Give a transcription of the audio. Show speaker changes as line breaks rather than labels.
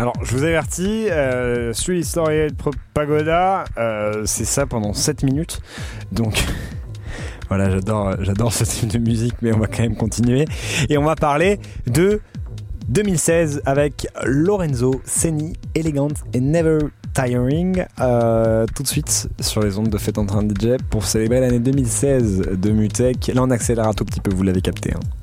Alors, je vous avertis, Street History Pagoda, c'est ça pendant 7 minutes. Donc, voilà, j'adore ce type de musique, mais on va quand même continuer. Et on va parler de 2016 avec Lorenzo Senni, Elegant et Never Tiring, tout de suite sur les ondes de Fête en train de DJ pour célébrer l'année 2016 de Mutech. Là, on accélère un tout petit peu, vous l'avez capté, hein.